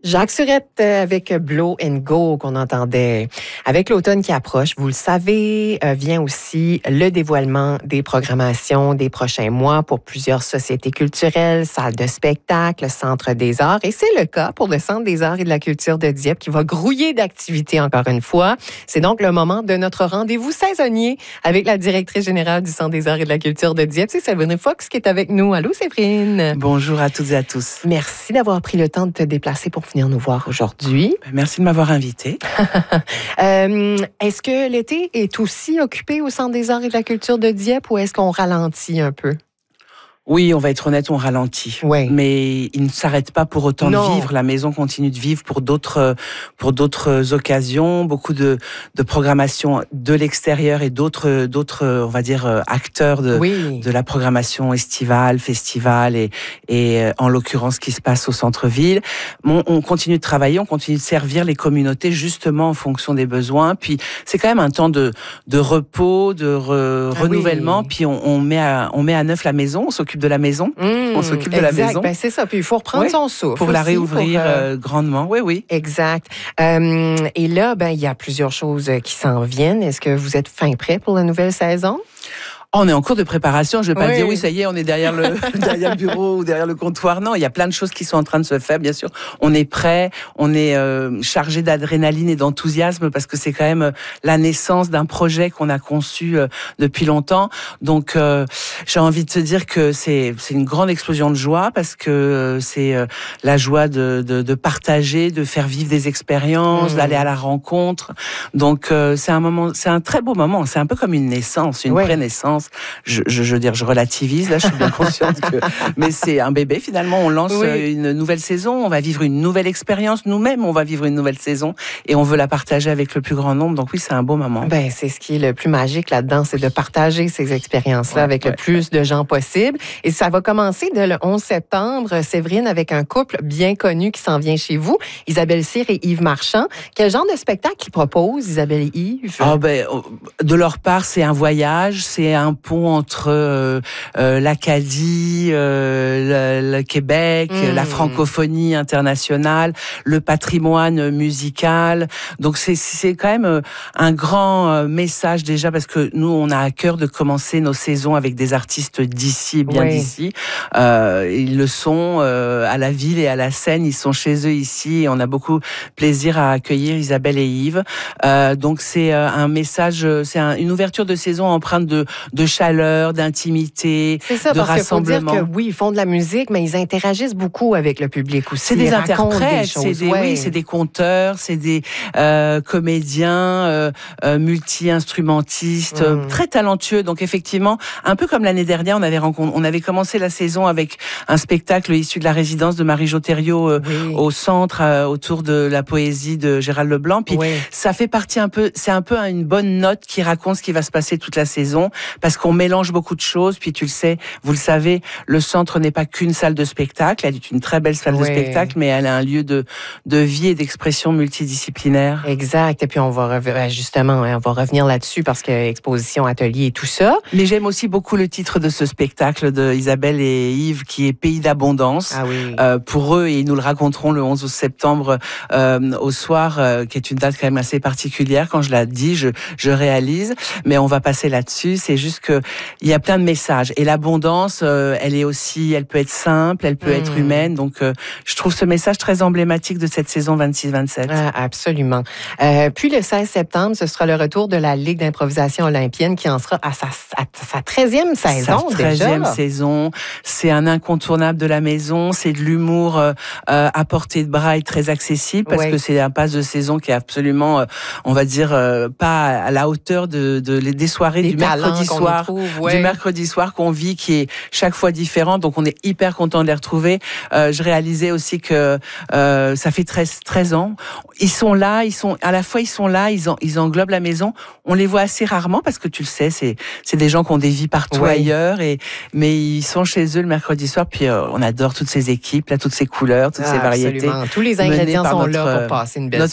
Jacques Surette avec Blow and Go qu'on entendait. Avec l'automne qui approche, vous le savez, vient aussi le dévoilement des programmations des prochains mois pour plusieurs sociétés culturelles, salles de spectacle, centres des arts. Et c'est le cas pour le Centre des arts et de la culture de Dieppe qui va grouiller d'activités encore une fois. C'est donc le moment de notre rendez-vous saisonnier avec la directrice générale du Centre des arts et de la culture de Dieppe. C'est Séverine Fox qui est avec nous. Allô Séverine. Bonjour à toutes et à tous. Merci d'avoir pris le temps de te déplacer pour venir nous voir aujourd'hui. Merci de m'avoir invitée. Est-ce que l'été est aussi occupé au Centre des arts et de la culture de Dieppe ou est-ce qu'on ralentit un peu? Oui, on va être honnête, on ralentit. Ouais. Mais il ne s'arrête pas pour autant de vivre. La maison continue de vivre pour d'autres occasions. Beaucoup de programmation de l'extérieur et d'autres, on va dire, acteurs de la programmation estivale, festival et en l'occurrence, ce qui se passe au centre-ville. On continue de travailler, on continue de servir les communautés justement en fonction des besoins. Puis c'est quand même un temps de repos, de renouvellement. Puis on met à neuf la maison, on s'occupe de la maison. On s'occupe de la maison. Ben, c'est ça. Puis il faut reprendre son souffle. Pour la réouvrir grandement. Oui. Exact. Et là, il y a plusieurs choses qui s'en viennent. Est-ce que vous êtes fin prêt pour la nouvelle saison? On est en cours de préparation. Je ne vais pas dire oui, ça y est, on est derrière le bureau ou derrière le comptoir. Non, il y a plein de choses qui sont en train de se faire. Bien sûr, on est prêt, on est chargé d'adrénaline et d'enthousiasme parce que c'est quand même la naissance d'un projet qu'on a conçu depuis longtemps. Donc, j'ai envie de te dire que c'est une grande explosion de joie parce que c'est la joie de partager, de faire vivre des expériences, d'aller à la rencontre. Donc, c'est un très beau moment. C'est un peu comme une naissance, une pré-naissance. Je veux dire, je relativise, là, je suis bien consciente mais c'est un bébé, finalement. On lance une nouvelle saison, on va vivre une nouvelle expérience. Nous-mêmes, on va vivre une nouvelle saison et on veut la partager avec le plus grand nombre. Donc oui, c'est un beau moment. C'est ce qui est le plus magique là-dedans, c'est de partager ces expériences-là avec le plus de gens possible. Et ça va commencer dès le 11 septembre, Séverine, avec un couple bien connu qui s'en vient chez vous, Isabelle Cyr et Yves Marchand. Quel genre de spectacle ils proposent, Isabelle et Yves? De leur part, c'est un voyage, c'est un pont entre l'Acadie, le Québec, la francophonie internationale, le patrimoine musical. Donc c'est quand même un grand message déjà parce que nous on a à cœur de commencer nos saisons avec des artistes d'ici et bien d'ici. Ils le sont à la ville et à la scène, ils sont chez eux ici et on a beaucoup plaisir à accueillir Isabelle et Yves. Donc c'est un message, c'est une ouverture de saison empreinte de chaleur, d'intimité, de rassemblement. Faut dire que ils font de la musique, mais ils interagissent beaucoup avec le public aussi. C'est des interprètes, c'est des conteurs, c'est des comédiens, multi-instrumentistes, très talentueux. Donc effectivement, un peu comme l'année dernière, on avait commencé la saison avec un spectacle issu de la résidence de Marie-Jo Thériault au centre, autour de la poésie de Gérald Leblanc. Puis ça fait partie c'est un peu une bonne note qui raconte ce qui va se passer toute la saison. Parce qu'on mélange beaucoup de choses, puis tu le sais, vous le savez, le centre n'est pas qu'une salle de spectacle, elle est une très belle salle de spectacle, mais elle est un lieu de vie et d'expression multidisciplinaire. Exact, et puis on va revenir là-dessus parce que exposition, atelier et tout ça. Mais j'aime aussi beaucoup le titre de ce spectacle de Isabelle et Yves, qui est Pays d'abondance. Pour eux, et nous le raconterons le 11 septembre au soir, qui est une date quand même assez particulière. Quand je la dis, je réalise, mais on va passer là-dessus. C'est juste que il y a plein de messages et l'abondance, elle peut être simple, elle peut être humaine. Donc, je trouve ce message très emblématique de cette saison 26-27. Absolument. Puis le 16 septembre, ce sera le retour de la Ligue d'improvisation olympienne qui en sera à sa 13e saison. Sa 13e saison. C'est un incontournable de la maison. C'est de l'humour à portée de bras et très accessible parce que c'est un passe de saison qui est absolument, on va dire, pas à la hauteur des soirées du mercredi soir qu'on vit, qui est chaque fois différent. Donc on est hyper content de les retrouver. Je réalisais aussi que ça fait 13 ans. Ils sont là, ils englobent la maison. On les voit assez rarement parce que tu le sais, c'est des gens qui ont des vies partout ailleurs, mais ils sont chez eux le mercredi soir. Puis on adore toutes ces équipes, là, toutes ces couleurs, toutes ces variétés. Absolument. Tous les ingrédients sont là pour passer une belle soirée.